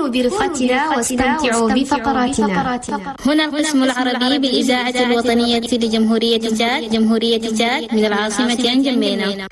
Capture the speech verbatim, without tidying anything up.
كونوا برفقتنا واستمتعوا بفقراتنا. هنا القسم العربي بالإذاعة الوطنية لجمهورية تشاد، جمهورية تشاد من العاصمة نجمينا.